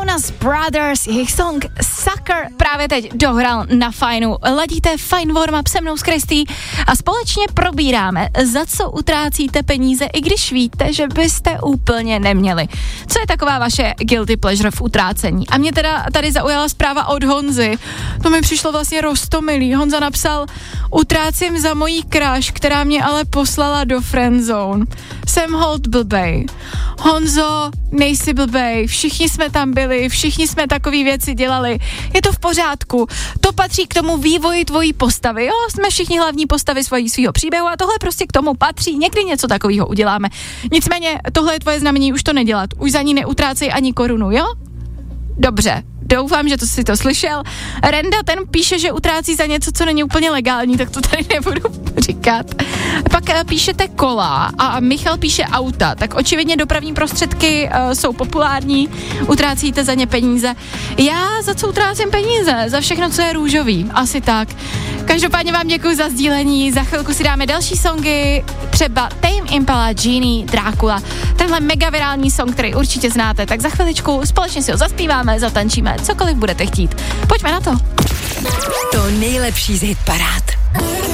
Jonas Brothers, jejich song Sucker právě teď dohrál na Fajnu. Ladíte Fajn warm-up se mnou s Kristý a společně probíráme, za co utrácíte peníze, i když víte, že byste úplně neměli. Co je taková vaše guilty pleasure v utrácení? A mě teda tady zaujala zpráva od Honzy. To mi přišlo vlastně roztomilý. Honza napsal: utrácím za mojí crush, která mě ale poslala do friendzone. Jsem hold blbej. Honzo, nejsi blbej, všichni jsme tam byli, všichni jsme takový věci dělali, je to v pořádku, to patří k tomu vývoji tvojí postavy, jo, jsme všichni hlavní postavy svýho příběhu a tohle prostě k tomu patří, někdy něco takového uděláme. Nicméně, tohle je tvoje znamení už to nedělat, už za ní neutrácej ani korunu, jo? Dobře. Doufám, že si to slyšel. Renda ten píše, že utrácí za něco, co není úplně legální, tak to tady nebudu říkat. Pak píšete kola a Michal píše auta, tak očividně dopravní prostředky jsou populární, utrácíte za ně peníze. Já za co utrácím peníze? Za všechno, co je růžový, asi tak. Každopádně vám děkuji za sdílení, za chvilku si dáme další songy, třeba Tame Impala, Genie, Drácula, tenhle mega virální song, který určitě znáte, tak za chviličku společně si ho zaspíváme, zatančíme, cokoliv budete chtít. Pojďme na to. To nejlepší z hitparád.